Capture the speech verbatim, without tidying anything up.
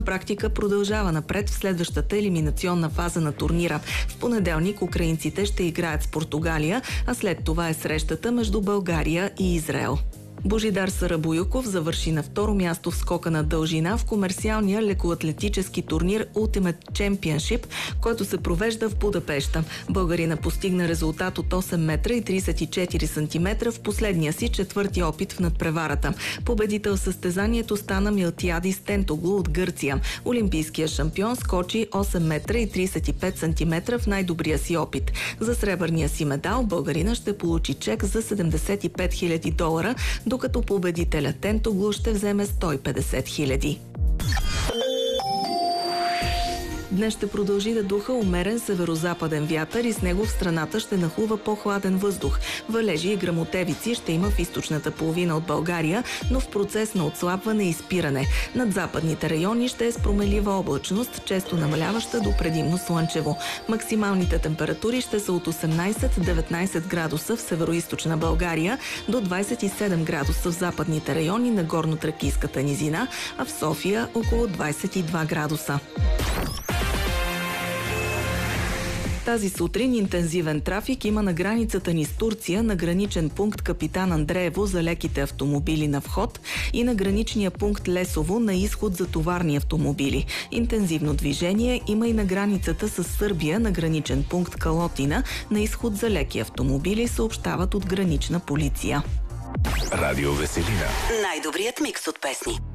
практика продължава напред в следващата елиминационна фаза на турнира. В понеделник украинците ще играят с Португалия, а след това е срещата между България и Израел. Божидар Сарабоюков завърши на второ място в скока на дължина в комерциалния лекоатлетически турнир Ultimate Championship, който се провежда в Будапеща. Българина постигна резултат от осем метра и тридесет и четири сантиметра в последния си четвърти опит в надпреварата. Победител в състезанието стана Милтиадис Тентоглу от Гърция. Олимпийският шампион скочи осем метра и тридесет и пет сантиметра в най-добрия си опит. За сребърния си медал българина ще получи чек за седемдесет и пет хиляди долара, докато победителя Тентоглу ще вземе сто и петдесет хиляди. Днес ще продължи да духа умерен северозападен вятър и с него в страната ще нахлува по-хладен въздух. Валежи и гръмотевици ще има в източната половина от България, но в процес на отслабване и спиране. Над западните райони ще е с промелива облачност, често намаляваща до предимно слънчево. Максималните температури ще са от осемнайсет до деветнайсет градуса в североизточна България, до двайсет и седем градуса в западните райони на горно-тракийската низина, а в София около двайсет и два градуса. Тази сутрин интензивен трафик има на границата ни с Турция, на граничен пункт Капитан Андреево за леките автомобили на вход и на граничния пункт Лесово на изход за товарни автомобили. Интензивно движение има и на границата с Сърбия на граничен пункт Калотина на изход за леки автомобили, съобщават от гранична полиция. Радио Веселина. Най-добрият микс от песни.